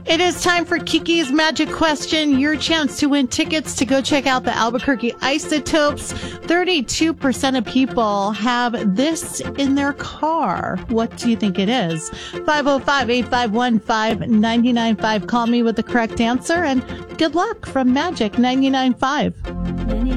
It is time for Kiki's Magic Question. Your chance to win tickets to go check out the Albuquerque Isotopes. 32% of people have this in their car. What do you think it is? 505-851-5995. Call me with the correct answer, and good luck from Magic 99.5.